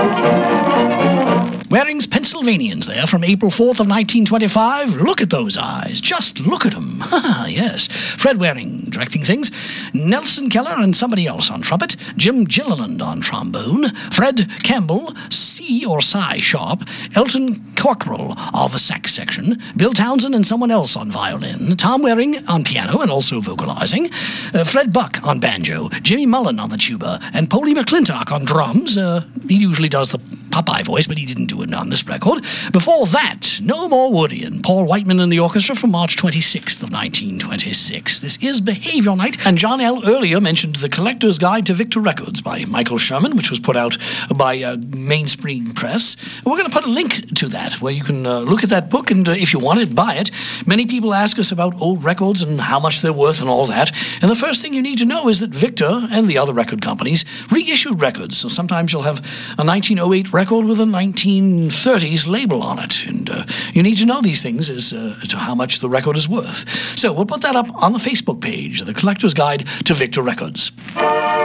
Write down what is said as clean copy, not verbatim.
Waring's Pennsylvanians there from April 4th of 1925. Look at those eyes. Just look at them. Yes. Fred Waring directing things. Nelson Keller and somebody else on trumpet. Jim Gilliland on trombone. Fred Campbell, C or Cy Sharp. Elton Cockrell on the sax section. Bill Townsend and someone else on violin. Tom Waring on piano and also vocalizing. Fred Buck on banjo. Jimmy Mullen on the tuba. And Polly McClintock on drums. He usually does the Popeye voice, but he didn't do it on this record. Before that, No More Woody and Paul Whiteman and the orchestra from March 26th of 1926. This is Behavior Night, and John L. earlier mentioned The Collector's Guide to Victor Records by Michael Sherman, which was put out by Mainspring Press. We're going to put a link to that, where you can look at that book, and if you want it, buy it. Many people ask us about old records and how much they're worth and all that, and the first thing you need to know is that Victor and the other record companies reissued records, so sometimes you'll have a 1908 record with a 1930s label on it, and you need to know these things as to how much the record is worth. So we'll put that up on the Facebook page, The Collector's Guide to Victor Records.